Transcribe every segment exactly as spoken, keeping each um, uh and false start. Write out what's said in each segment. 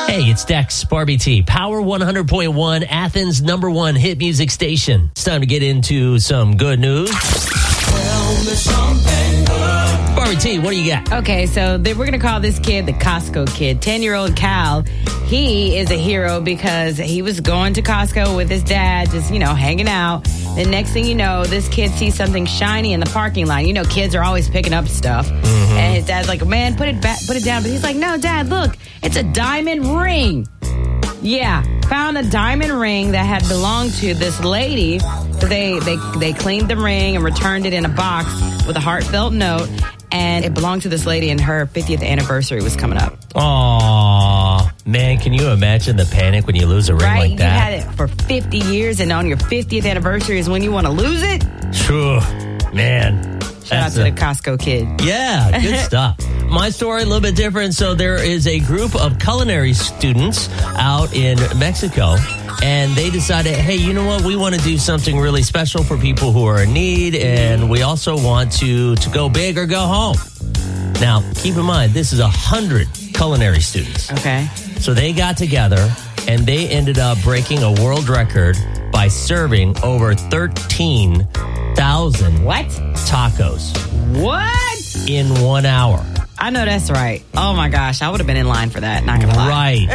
Hey, it's Dex, Barbie T, Power one hundred point one, Athens' number one hit music station. It's time to get into some good news. Tell me something good. Barbie T, what do you got? Okay, so they, we're going to call this kid the Costco kid. ten-year-old Cal, he is a hero because he was going to Costco with his dad, just, you know, hanging out. The next thing you know, this kid sees something shiny in the parking lot. You know, kids are always picking up stuff. Mm-hmm. And his dad's like, man, put it back, put it down. But he's like, no, Dad, look, it's a diamond ring. Yeah, found a diamond ring that had belonged to this lady. They, they, they cleaned the ring and returned it in a box with a heartfelt note. And it belonged to this lady, and her fiftieth anniversary was coming up. Aw, man, can you imagine the panic when you lose a ring right? like that? You had it for fifty years, and on your fiftieth anniversary is when you want to lose it? True, man. Shout out to a, the Costco kid. Yeah, good stuff. My story, a little bit different. So there is a group of culinary students out in Mexico, and they decided, hey, you know what? We want to do something really special for people who are in need, and we also want to, to go big or go home. Now, keep in mind, this is one hundred culinary students. Okay. So they got together, and they ended up breaking a world record by serving over thirteen thousand what? tacos. What? In one hour. I know that's right. Oh, my gosh. I would have been in line for that. Not going to lie. Right.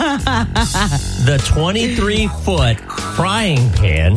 The twenty-three foot frying pan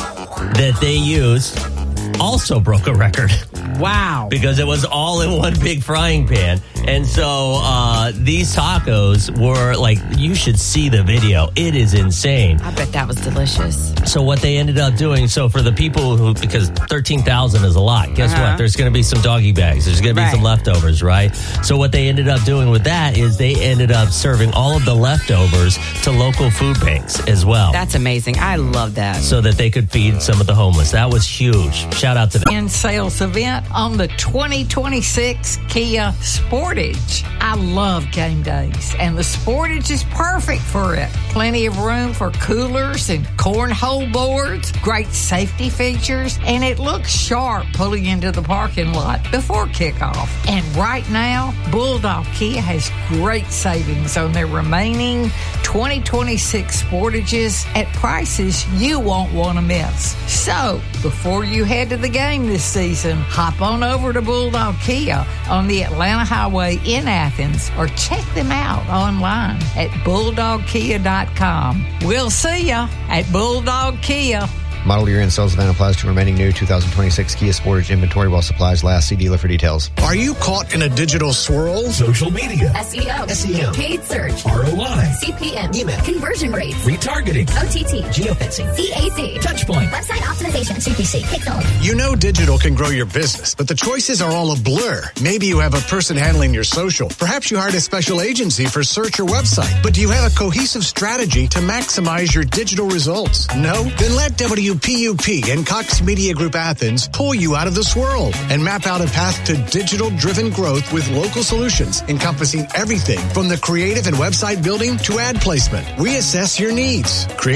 that they used also broke a record. Wow. Because it was all in one big frying pan. And so uh, these tacos were like, you should see the video. It is insane. I bet that was delicious. So what they ended up doing, so for the people who, because thirteen thousand is a lot, guess uh-huh. what? There's going to be some doggy bags. There's going to be right. some leftovers, right? So what they ended up doing with that is they ended up serving all of the leftovers to local food banks as well. That's amazing. I love that. So that they could feed some of the homeless. That was huge. Shout out to them. In sales event on the twenty twenty-six Kia Sportage. I love game days, and the Sportage is perfect for it. Plenty of room for coolers and cornhole boards, great safety features, and it looks sharp pulling into the parking lot before kickoff. And right now, Bulldog Kia has great savings on their remaining twenty twenty-six Sportages at prices you won't want to miss. So, before you head to the game this season, hop on over to Bulldog Kia on the Atlanta Highway in Athens, or check them out online at bulldog kia dot com. We'll see ya at Bulldog Kia. Model year in sales event applies to remaining new two thousand twenty-six Kia Sportage inventory while supplies last. See dealer for details. Are you caught in a digital swirl? Social media, S E O, S E M, paid search, R O I, C P M, email, conversion rates, retargeting, O T T, geofencing, C A C, touchpoint, website optimization, C P C, Pixel. You know digital can grow your business, but the choices are all a blur. Maybe you have a person handling your social. Perhaps you hired a special agency for search or website. But do you have a cohesive strategy to maximize your digital results? No? Then let W P U P and Cox Media Group Athens pull you out of the swirl and map out a path to digital-driven growth with local solutions encompassing everything from the creative and website building to ad placement. We assess your needs. Create